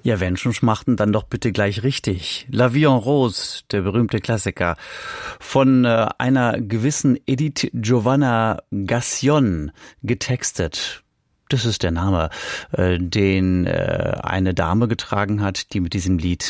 Ja, wenn schon schmachten, dann doch bitte gleich richtig. La Vie en Rose, der berühmte Klassiker, von einer gewissen Edith Giovanna Gassion getextet. Das ist der Name, den eine Dame getragen hat, die mit diesem Lied